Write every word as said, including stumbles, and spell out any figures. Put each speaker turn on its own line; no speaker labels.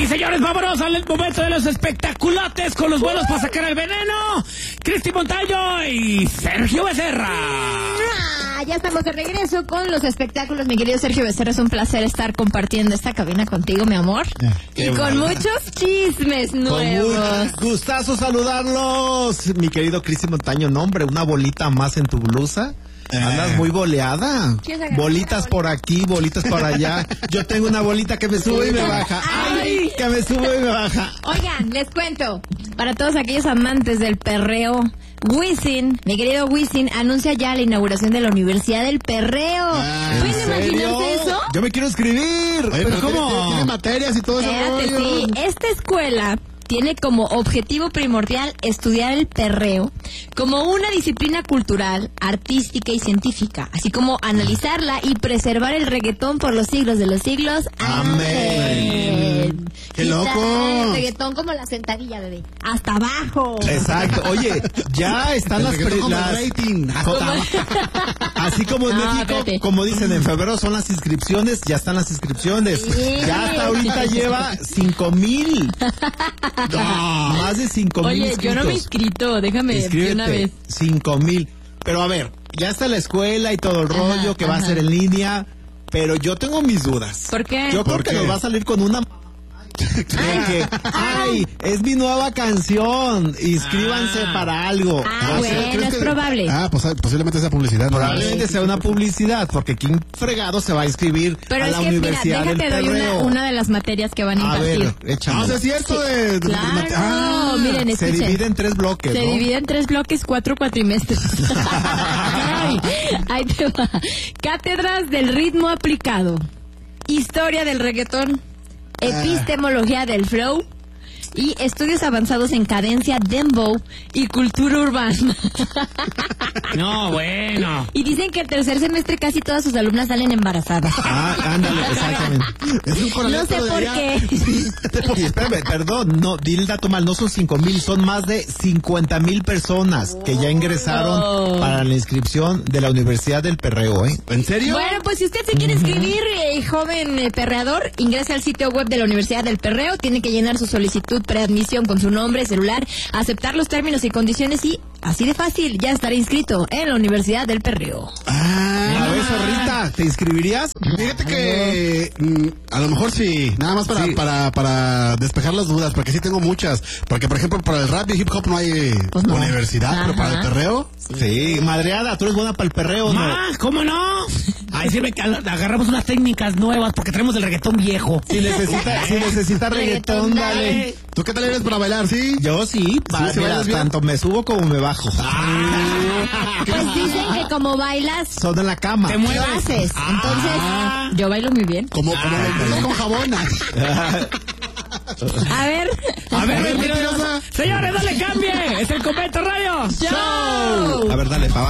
y señores, vámonos al momento de los espectaculates con los vuelos para sacar el veneno. Cristi Montaño y Sergio Becerra.
Ah, ya estamos de regreso con los espectáculos, mi querido Sergio Becerra. Es un placer estar compartiendo esta cabina contigo, mi amor.
Qué
y con
buena.
muchos chismes nuevos.
Con muy gustazo saludarlos, mi querido Cristi Montaño. No, hombre, una bolita más en tu blusa. Eh. Andas muy boleada. Bolitas por aquí, bolitas por allá. Yo tengo una bolita que me sube y me baja. ¡Ay! Que me sube y me baja.
Oigan, les cuento. Para todos aquellos amantes del perreo, Wisin, mi querido Wisin, anuncia ya la inauguración de la Universidad del Perreo.
Ah,
¿Pueden imaginarse eso?
Yo me quiero inscribir.
Oye,
¿Pero
pero
cómo?
Tiene, tiene materias y todo eso.
Espérate, sí. Esta escuela tiene como objetivo primordial estudiar el perreo como una disciplina cultural, artística y científica, así como analizarla y preservar el reggaetón por los siglos de los siglos.
Amén.
¡Qué
Quita
loco!
El reggaetón como la sentadilla, bebé. Hasta abajo.
Exacto. Oye, ya están
El
las,
reggaetón como
las
rating.
así como en
No,
México,
espérate.
como dicen, en febrero son las inscripciones, ya están las inscripciones.
Sí.
Ya hasta ahorita lleva cinco mil. No, más de cinco mil.
Oye, yo no me he inscrito, déjame de una vez.
Cinco mil. Pero a ver, ya está la escuela y todo el
Ajá,
rollo que va a
ajá.
ser en línea, pero yo tengo mis dudas.
¿Por qué?
Yo creo
¿Por
que
qué?
nos va a salir con una... De que, ay, es mi nueva canción, inscríbanse
Ah.
para algo.
Ah,
O sea,
bueno,
¿crees
es
que-
probable.
Ah, pues posiblemente sea publicidad. ¿no?
probablemente sea una publicidad, porque ¿quién fregado se va a inscribir
Pero
a
es
la
que, mira,
Universidad del
déjate doy una,
Perreo?
una de las materias que van a
A
impartir.
ver, échame.
No, o sea, es cierto de, de- de- de-
Claro,
Ah,
miren,
Se
escuchen.
divide en tres bloques,
Se
¿no?
divide en tres bloques, cuatro cuatrimestres. Ay, ahí te va. Cátedras del ritmo aplicado. Historia del reggaetón. Epistemología del flow. Y estudios avanzados en cadencia, dembow y cultura urbana.
No, bueno.
Y dicen que el tercer semestre casi todas sus alumnas salen embarazadas.
Ah, ándale, exactamente.
es un coronel,
No sé
pero de
por
allá.
qué.
Y espérame, perdón, no, di el dato mal, no son cinco mil, son más de cincuenta mil personas que ya ingresaron
Oh.
para la inscripción de la Universidad del Perreo, ¿eh?
¿En serio?
Bueno, pues si usted se quiere inscribir, eh, joven eh, perreador, ingrese al sitio web de la Universidad del Perreo, tiene que llenar su solicitud preadmisión con su nombre, celular, aceptar los términos y condiciones y, así de fácil, ya estará inscrito en la Universidad del Perreo.
Ah,
A ver, Zorrita, ¿te inscribirías?
fíjate que mm, a lo mejor sí, nada más para,
Sí.
para, para despejar las dudas, porque sí tengo muchas. Porque, por ejemplo, para el rap y hip hop no hay
Pues no.
universidad, pero para el
Ajá.
perreo,
Sí, madreada, tú eres buena para el perreo, ¿no?
Ah, ¿cómo no? Ahí sirve que agarramos unas técnicas nuevas porque tenemos el reggaetón viejo.
Si necesita, si necesita reggaetón, dale.
¿tú qué tal eres para bailar, sí?
Yo sí, va,
¿sí
mira,
bailas bien?
tanto me subo como me bajo.
Pues dicen que como bailas,
Son en la cama.
Te
lo
mueves.
haces. Entonces, yo bailo muy bien.
Como, como lo empezó con jabón.
A ver.
A ver,
ver,
mentirosa.
mentirosa.
Señores, dale cambie. Es el Convento Radio.
¡Show!
A ver, dale, pa'